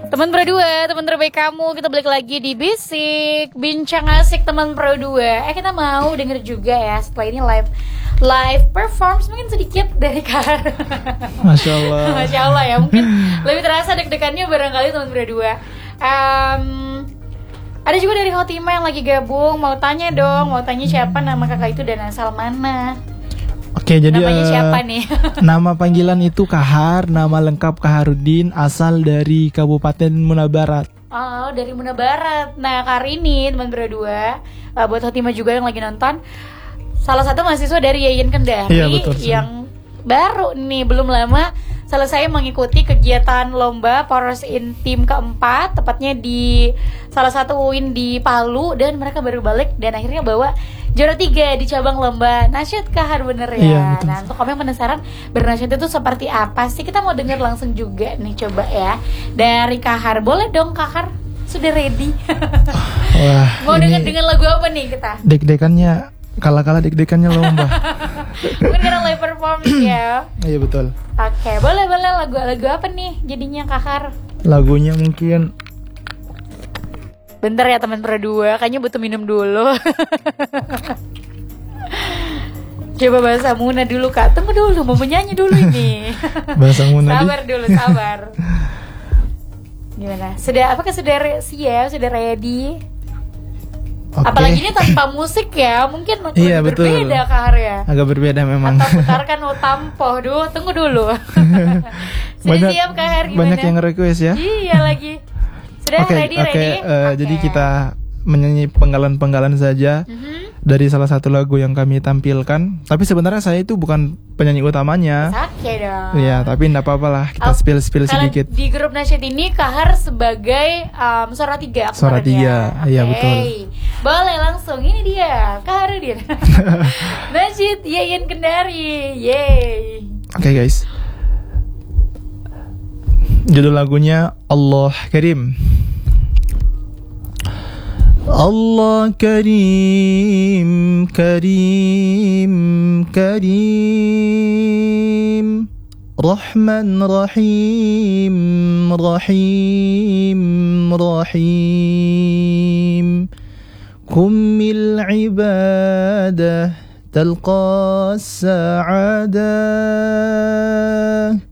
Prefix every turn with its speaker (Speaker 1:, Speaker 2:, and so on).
Speaker 1: Teman berdua, teman terbaik kamu, kita balik lagi di Bisik Bincang Asik teman berdua. Kita mau denger juga ya setelah ini live performance mungkin sedikit dari Kar.
Speaker 2: Masya Allah.
Speaker 1: Masya Allah ya, mungkin lebih terasa deg-degannya barangkali teman berdua. Ada juga dari Hotima yang lagi gabung. Mau tanya siapa nama kakak itu dan asal mana.
Speaker 2: Oke, jadi
Speaker 1: namanya siapa nih?
Speaker 2: Nama panggilan itu Kahar, nama lengkap Kaharudin, asal dari Kabupaten Muna Barat.
Speaker 1: Oh, dari Muna Barat. Nah, hari ini teman berdua, buat Hotima juga yang lagi nonton, salah satu mahasiswa dari Yayan Kendari,
Speaker 2: iya, betul,
Speaker 1: yang baru nih belum lama selesai mengikuti kegiatan lomba Poros In Team keempat, tepatnya di salah satu UIN di Palu, dan mereka baru balik dan akhirnya bawa juara 3 di cabang lomba nasyid Kahar, bener ya?
Speaker 2: Iya,
Speaker 1: nah, untuk kamu yang penasaran bernasyid itu seperti apa sih, kita mau denger langsung juga nih, coba ya dari Kahar. Boleh dong Kahar, sudah ready?
Speaker 2: Wah,
Speaker 1: mau denger lagu apa nih kita?
Speaker 2: Deg-degannya kalah deg-degannya lomba.
Speaker 1: Mungkin karena live performance ya.
Speaker 2: Iya betul.
Speaker 1: Oke, boleh lagu apa nih jadinya Kahar?
Speaker 2: Lagunya mungkin.
Speaker 1: Bentar ya teman berdua, kayaknya butuh minum dulu. Coba bahasa Muna dulu Kak. Tunggu dulu, mau menyanyi dulu ini.
Speaker 2: Bahasa Muna.
Speaker 1: Sabar dulu, sabar. Gimana? Apakah sudah siap? Sudah ready? Okay. Apalagi ini tanpa musik ya, mungkin
Speaker 2: iya,
Speaker 1: berbeda Kahar ya.
Speaker 2: Agak berbeda memang.
Speaker 1: Atau putarkan tampo dulu, tunggu dulu. Sudah siap Kahar, gimana?
Speaker 2: Banyak yang request ya.
Speaker 1: Iya lagi. Sudah ready.
Speaker 2: Jadi kita menyanyi penggalan-penggalan saja dari salah satu lagu yang kami tampilkan. Tapi sebenarnya saya itu bukan penyanyi utamanya.
Speaker 1: Oke dong.
Speaker 2: Iya, tapi enggak apa-apa lah, kita spill sedikit.
Speaker 1: Di grup nasyid ini Kahar sebagai suara 3.
Speaker 2: Suara 3, iya betul.
Speaker 1: Boleh langsung, ini dia Kaharudin. Nasyid Yayan Kendari. Yeay.
Speaker 2: Oke guys. Judul lagunya Allah Karim. Allah Karim, Karim, Karim, Rahman Rahim, Rahim, Rahim. Kummil ibadah talqa as-sa'adah.